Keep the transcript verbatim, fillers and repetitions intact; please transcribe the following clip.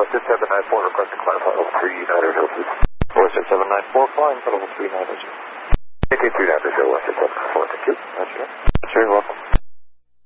Western seven nine four, requesting climb flight level three nine zero, please. Western seven nine four, flying flight level three nine zero. eighteen three nine zero, Western.